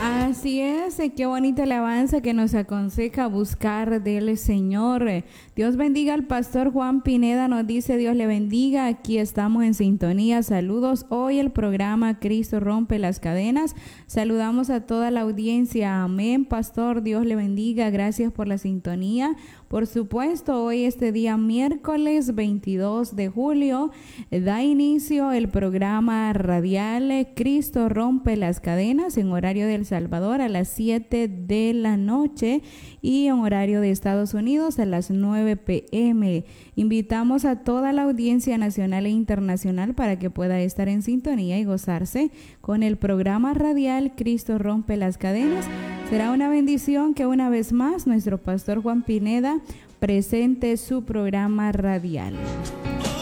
Así es, qué bonita alabanza que nos aconseja buscar del Señor. Dios bendiga al pastor Juan Pineda, nos dice Dios le bendiga, aquí estamos en sintonía, saludos. Hoy el programa Cristo rompe las cadenas, saludamos a toda la audiencia, amén, pastor, Dios le bendiga, gracias por la sintonía. Por supuesto, hoy este día miércoles 22 de julio da inicio el programa radial Cristo rompe las cadenas en horario de El Salvador a las 7 de la noche y en horario de Estados Unidos a las 9 p.m. Invitamos a toda la audiencia nacional e internacional para que pueda estar en sintonía y gozarse con el programa radial Cristo rompe las cadenas. Será una bendición que una vez más nuestro pastor Juan Pineda presente su programa radial.